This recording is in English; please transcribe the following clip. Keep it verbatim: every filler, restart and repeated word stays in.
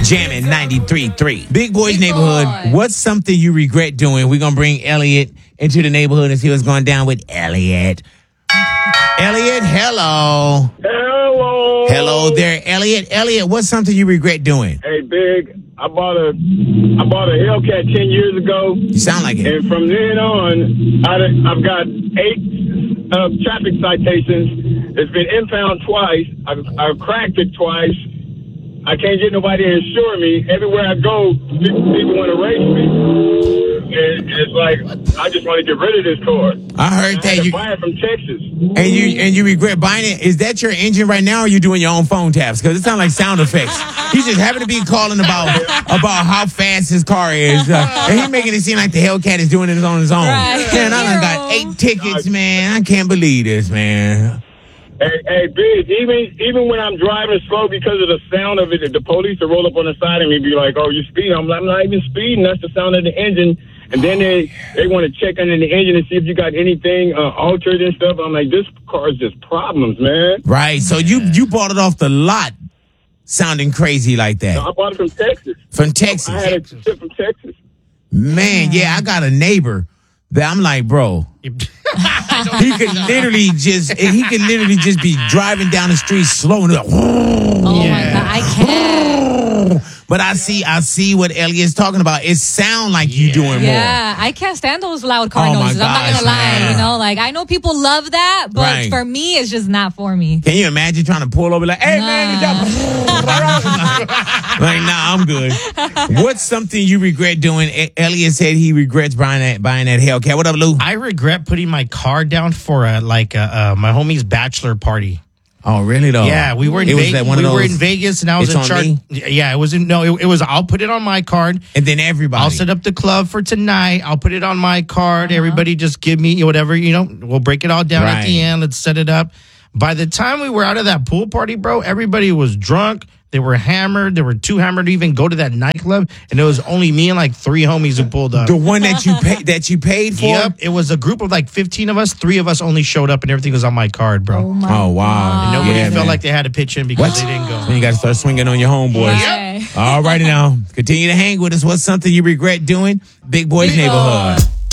Jamming ninety-three point three. Big Boy's Big Neighborhood. Boy. What's something you regret doing? We're going to bring Elliot into the neighborhood and see what's going down with Elliot. Elliot, hello. Hello. Hello there, Elliot. Elliot, what's something you regret doing? Hey, Big. I bought a I bought a Hellcat ten years ago. You sound like it. And from then on, I, I've got eight uh, traffic citations. It's been impound twice. I've, I've cracked it twice. I can't get nobody to insure me. Everywhere I go, people, people want to race me. And it's like, I just want to get rid of this car. I heard I that had to you buy it from Texas. and you and you regret buying it. Is that your engine right now, or are you doing your own phone taps? Because it sounds like sound effects. He's just happen to be calling about about how fast his car is, uh, and he making it seem like the Hellcat is doing it on his own. Right. Man, I done got eight tickets, man. I can't believe this, man. Hey, hey, Big, even even when I'm driving slow because of the sound of it, the police will roll up on the side of me and be like, oh, you're speeding. I'm, like, I'm not even speeding. That's the sound of the engine. And then they, they want to check under the engine and see if you got anything uh, altered and stuff. I'm like, this car is just problems, man. Right. So you you bought it off the lot, sounding crazy like that. I bought it from Texas. From Texas. I had it shipped from Texas. Man, yeah, I got a neighbor that I'm like, bro. He could literally just he could literally just be driving down the street slow and like, Oh my God, I can't. but I see I see what Elliot's talking about. It sound like you doing more. Yeah, I can't stand those loud car Oh, my noises. I'm not gosh, gonna lie. man. You know, like I know people love that, but Right. for me, it's just not for me. Can you imagine trying to pull over like, hey man, like, nah, I'm good. What's something you regret doing? E- Elliot said he regrets buying that buying that Hellcat. What up, Lou? I regret putting my car down for a, like a, uh, my homie's bachelor party. Oh, really though? Yeah, we were in It was Vegas. that one of we were those, in Vegas, and I was it's in on charge. me? Yeah, it was in no, it, it was. I'll put it on my card. And then everybody. I'll set up the club for tonight. I'll put it on my card. Everybody just give me whatever, you know, we'll break it all down Right. at the end. Let's set it up. By the time we were out of that pool party, bro, everybody was drunk. They were hammered. They were too hammered to even go to that nightclub. And it was only me and like three homies who pulled up. The one that you pay, that you paid for? Yep. It was a group of like fifteen of us. Three of us only showed up and everything was on my card, bro. Oh my Oh, wow. God. Nobody Yeah, felt man. like they had to pitch in because What? they didn't go. Then you got to start swinging on your homeboys. Right. All righty now. Continue to hang with us. What's something you regret doing? Big Boy's Big Boy. Neighborhood.